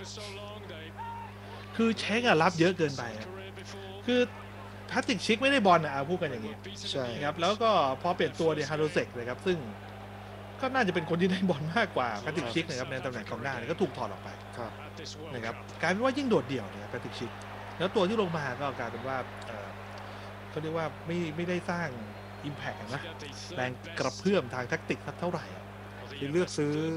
คือเช็คอะรับเยอะเกินไปคือแพทริกชิกไม่ได้บอลนะพูดกันอย่างนี้ใช่ครับแล้วก็พอเปลี่ยนตัวเนี่ยฮาโดเซกเลยครับซึ่งก็น่าจะเป็นคนที่ได้บอลมากกว่าแพทริกชิกนะครับในตำแหน่งกองหน้าก็ถูกถอดออกไปนะครับกลายเป็นว่ายิ่งโดดเดี่ยวเนี่ยแพทริกชิกแล้วตัวที่ลงมาก็กลายเป็นว่าเขาเรียกว่าไม่ได้สร้าง Impact นะแรงกระเพื่อมทางแทคติกสักเท่าไหร่ที่เลือกซื้อ